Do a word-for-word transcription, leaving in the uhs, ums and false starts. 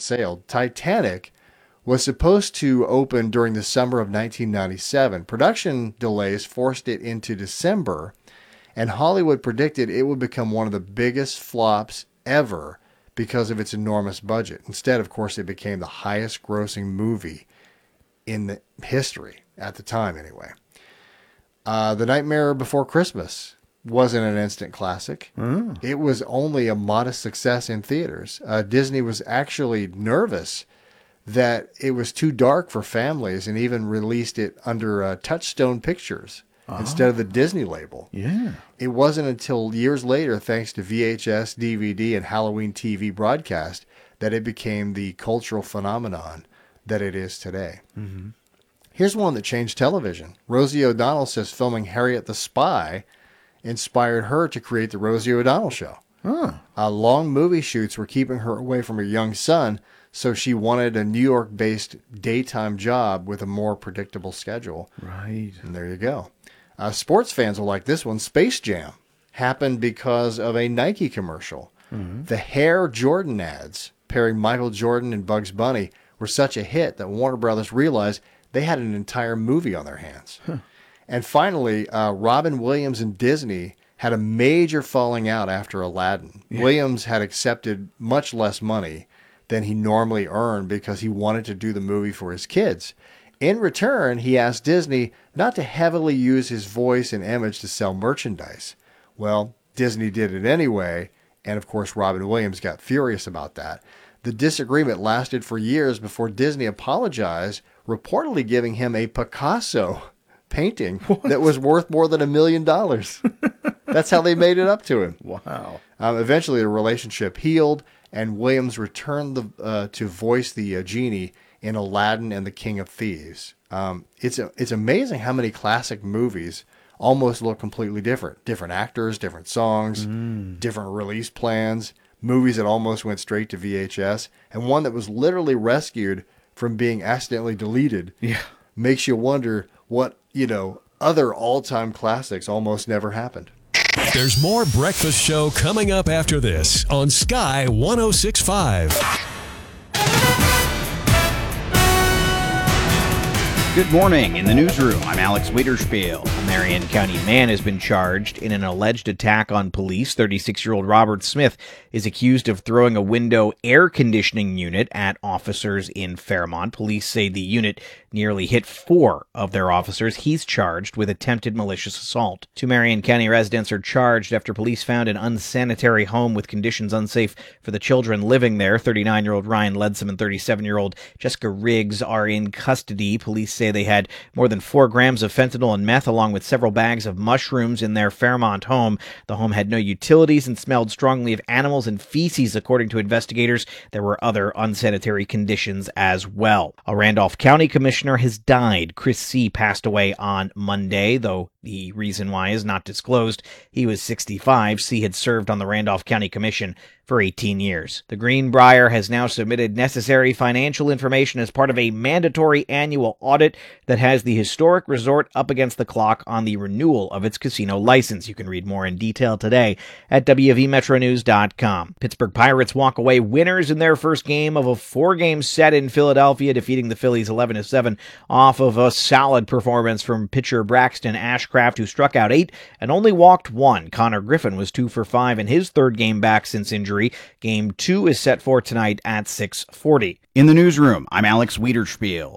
sailed. Titanic was supposed to open during the summer of nineteen ninety-seven. Production delays forced it into December, and Hollywood predicted it would become one of the biggest flops ever because of its enormous budget. Instead, of course, it became the highest grossing movie in the history, at the time anyway. Uh, The Nightmare Before Christmas wasn't an instant classic. Mm. It was only a modest success in theaters. Uh, Disney was actually nervous that it was too dark for families and even released it under uh, Touchstone Pictures oh. instead of the Disney label. Yeah. It wasn't until years later, thanks to V H S, D V D, and Halloween T V broadcast, that it became the cultural phenomenon that it is today. Mm-hmm. Here's one that changed television. Rosie O'Donnell says filming Harriet the Spy inspired her to create the Rosie O'Donnell Show. Huh. Uh, long movie shoots were keeping her away from her young son, so she wanted a New York-based daytime job with a more predictable schedule. Right. And there you go. Uh, sports fans will like this one. Space Jam happened because of a Nike commercial. Mm-hmm. The Hair Jordan ads pairing Michael Jordan and Bugs Bunny were such a hit that Warner Brothers realized they had an entire movie on their hands. Huh. And finally, uh, Robin Williams and Disney had a major falling out after Aladdin. Yeah. Williams had accepted much less money than he normally earned because he wanted to do the movie for his kids. In return, he asked Disney not to heavily use his voice and image to sell merchandise. Well, Disney did it anyway, and of course Robin Williams got furious about that. The disagreement lasted for years before Disney apologized, reportedly giving him a Picasso painting what? that was worth more than a million dollars. That's how they made it up to him. Wow. Um, eventually, the relationship healed, and Williams returned the, uh, to voice the uh, genie in Aladdin and the King of Thieves. Um, it's a, it's amazing how many classic movies almost look completely different. Different actors, different songs, mm. different release plans, movies that almost went straight to V H S, and one that was literally rescued from being accidentally deleted. Yeah. Makes you wonder what, you know, other all-time classics almost never happened. There's more Breakfast Show coming up after this on Sky one oh six point five. Good morning. In the newsroom, I'm Alex Wiederspiel. A Marion County man has been charged in an alleged attack on police. thirty-six-year-old Robert Smith is accused of throwing a window air conditioning unit at officers in Fairmont. Police say the unit nearly hit four of their officers. He's charged with attempted malicious assault. Two Marion County residents are charged after police found an unsanitary home with conditions unsafe for the children living there. thirty-nine-year-old Ryan Leadsom and thirty-seven-year-old Jessica Riggs are in custody. Police say they had more than four grams of fentanyl and meth along with several bags of mushrooms in their Fairmont home. The home had no utilities and smelled strongly of animals and feces, according to investigators. There were other unsanitary conditions as well. A Randolph County commissioner has died. Chris C. passed away on Monday, though the reason why is not disclosed. He was sixty-five. C. had served on the Randolph County Commission for eighteen years. The Greenbrier has now submitted necessary financial information as part of a mandatory annual audit that has the historic resort up against the clock on the renewal of its casino license. You can read more in detail today at W V Metro News dot com. Pittsburgh Pirates walk away winners in their first game of a four-game set in Philadelphia, defeating the Phillies eleven to seven off of a solid performance from pitcher Braxton Ashcraft, who struck out eight and only walked one. Connor Griffin was two for five in his third game back since injury. Game two is set for tonight at six forty. In the newsroom, I'm Alex Wiederspiel.